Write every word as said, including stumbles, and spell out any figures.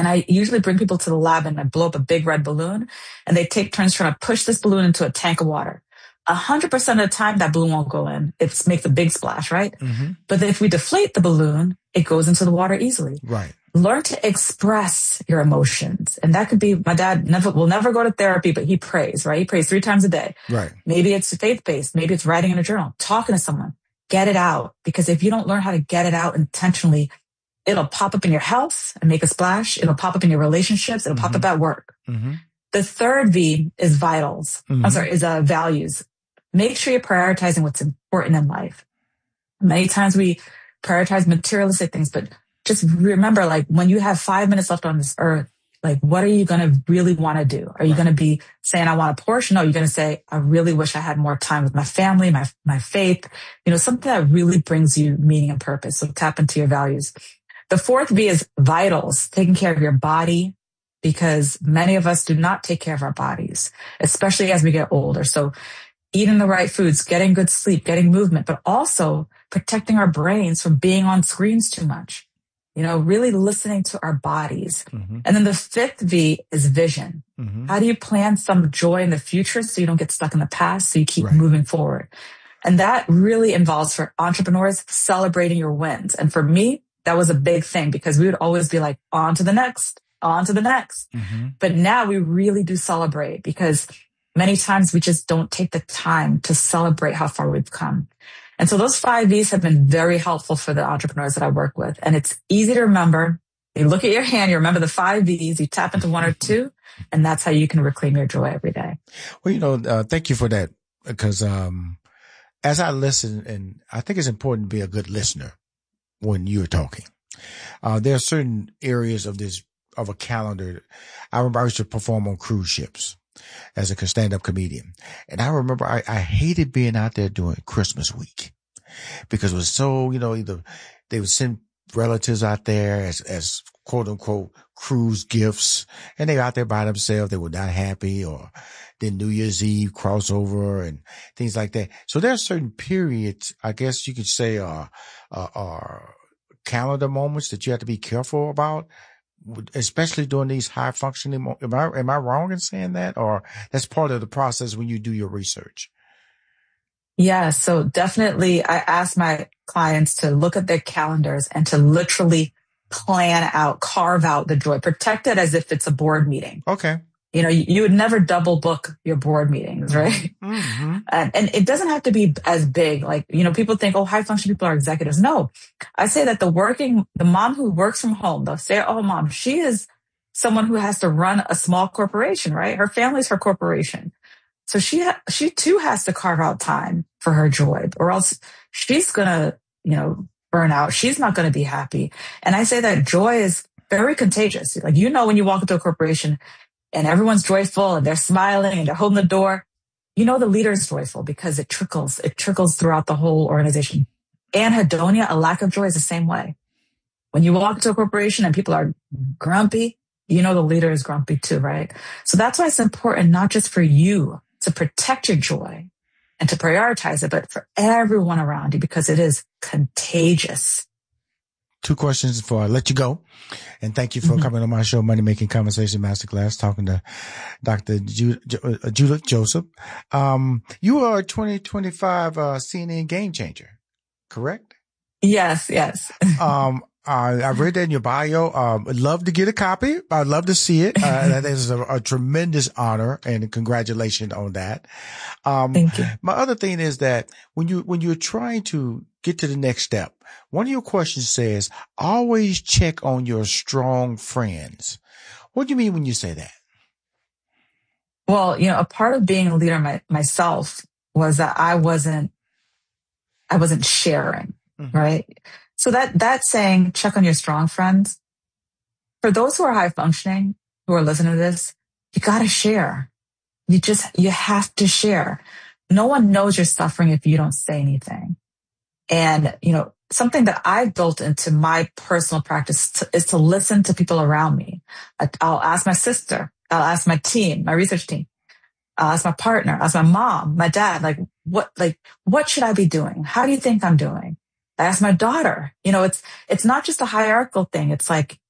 And I usually bring people to the lab and I blow up a big red balloon and they take turns trying to push this balloon into a tank of water. A hundred percent of the time that balloon won't go in. It makes a big splash, right? Mm-hmm. But if we deflate the balloon, it goes into the water easily. Right. Learn to express your emotions. And that could be, my dad never will never go to therapy, but he prays, right? He prays three times a day. Right. Maybe it's faith-based. Maybe it's writing in a journal, talking to someone. Get it out. Because if you don't learn how to get it out intentionally, it'll pop up in your health and make a splash. It'll pop up in your relationships. It'll Mm-hmm. pop up at work. Mm-hmm. The third V is vitals. Mm-hmm. I'm sorry, is uh, values. Make sure you're prioritizing what's important in life. Many times we prioritize materialistic things, but just remember, like, when you have five minutes left on this earth, like, what are you going to really want to do? Are you Right. going to be saying, I want a Porsche? No, you're going to say, I really wish I had more time with my family, my, my faith, you know, something that really brings you meaning and purpose. So tap into your values. The fourth V is vitals, taking care of your body, because many of us do not take care of our bodies, especially as we get older. So eating the right foods, getting good sleep, getting movement, but also protecting our brains from being on screens too much. You know, really listening to our bodies. Mm-hmm. And then the fifth V is vision. Mm-hmm. How do you plan some joy in the future so you don't get stuck in the past, so you keep Right. moving forward? And that really involves, for entrepreneurs, celebrating your wins. And for me, that was a big thing, because we would always be like, on to the next, on to the next. Mm-hmm. But now we really do celebrate, because many times we just don't take the time to celebrate how far we've come. And so those five V's have been very helpful for the entrepreneurs that I work with. And it's easy to remember. You look at your hand, you remember the five V's, you tap into one or two, and that's how you can reclaim your joy every day. Well, you know, uh, thank you for that, because um, as I listen, and I think it's important to be a good listener when you're talking. Uh, there are certain areas of this, of a calendar. I remember I used to perform on cruise ships as a stand-up comedian. And I remember I, I hated being out there during Christmas week, because it was so, you know, either they would send relatives out there as, as quote unquote cruise gifts, and they were out there by themselves. They were not happy, or then New Year's Eve crossover and things like that. So there are certain periods, I guess you could say, uh, uh, uh calendar moments that you have to be careful about, especially during these high functioning. Mo- am I, am I wrong in saying that? Or that's part of the process when you do your research? Yeah. So definitely I ask my clients to look at their calendars and to literally plan out, carve out the joy, protect it as if it's a board meeting. Okay. You know, you, you would never double book your board meetings, right? Mm-hmm. And, and it doesn't have to be as big. Like, you know, people think, oh, high function people are executives. No, I say that the working, the mom who works from home, the stay-at-home mom, she is someone who has to run a small corporation, right? Her family's her corporation. So she, ha- she too has to carve out time for her joy, or else she's going to, you know, burn out. She's not going to be happy. And I say that joy is very contagious. Like, you know, when you walk into a corporation and everyone's joyful and they're smiling and they're holding the door, you know the leader is joyful, because it trickles. It trickles throughout the whole organization. Anhedonia, a lack of joy, is the same way. When you walk into a corporation and people are grumpy, you know the leader is grumpy too, right? So that's why it's important, not just for you to protect your joy and to prioritize it, but for everyone around you, because it is contagious. Two questions before I let you go. And thank you for mm-hmm. coming on my show, Money Making Conversation Masterclass, talking to Doctor Ju- Ju- uh, Judith Joseph. Um, you are a twenty twenty-five uh, C N N Game Changer, correct? Yes, yes. um, Uh, I read that in your bio. Um, I'd love to get a copy. I'd love to see it. Uh, that is a, a tremendous honor, and congratulations on that. Um, Thank you. My other thing is that when you, when you're trying to get to the next step, one of your questions says, always check on your strong friends. What do you mean when you say that? Well, you know, a part of being a leader my, myself was that I wasn't, I wasn't sharing, mm-hmm. right? So that, that saying, check on your strong friends. For those who are high functioning, who are listening to this, you gotta share. You just, you have to share. No one knows you're suffering if you don't say anything. And, you know, something that I've built into my personal practice to, is to listen to people around me. I, I'll ask my sister. I'll ask my team, my research team. I'll ask my partner. I'll ask my mom, my dad, like, what, like, what should I be doing? How do you think I'm doing? I ask my daughter. You know, it's, it's not just a hierarchical thing. It's like,